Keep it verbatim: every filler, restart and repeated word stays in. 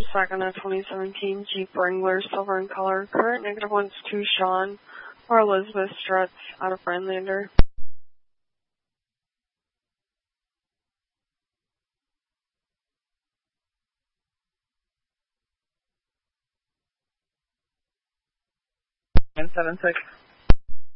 second of twenty seventeen, Jeep Wrangler, silver in color. Current negative one's to Sean or Elizabeth Struts out of Friendlander. nine seven six.